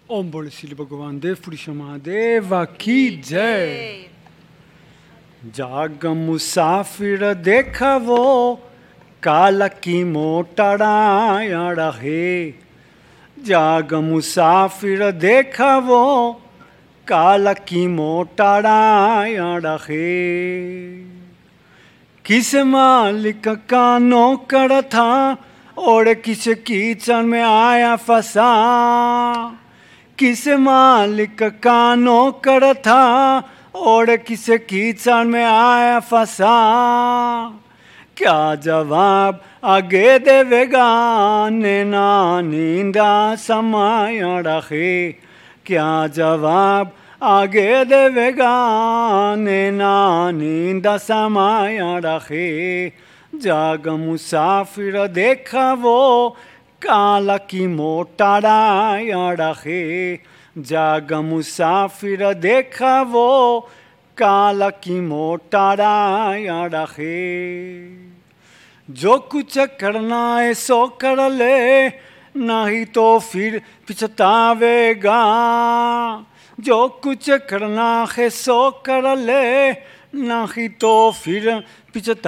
ओम बोले श्री भगवान देव पुरुष महादेव की जय। जाग मुसाफिर देखा वो काल की मोटड़ा रहे। जाग मुसाफिर देखा वो काल की मोटड़ा रहे। किस मालिक का नौकर था और किस कीचड़ में आया फंसा। किस मालिक का नौकर था और किस कीचड़ में आया फंसा। क्या जवाब आगे देवेगा नैना नींदा समाय रखे। क्या जवाब आगे देवेगा नैना नींदा समाय रखे। जाग मुसाफिर देखा वो काल की मोटड़ा रखे। जाग मुसाफिर देखा वो काल की मोटड़ा रखे। जो कुछ करना है सो कर ले नहीं तो फिर पछतावेगा। जो कुछ करना है सो कर ले नहीं तो फिर पछता